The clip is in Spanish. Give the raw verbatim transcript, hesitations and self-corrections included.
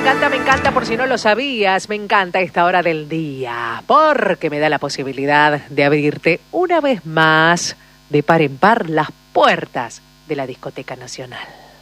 encanta, me encanta, por si no lo sabías, me encanta esta hora del día, porque me da la posibilidad de abrirte una vez más, de par en par, las puertas de la Discoteca Nacional.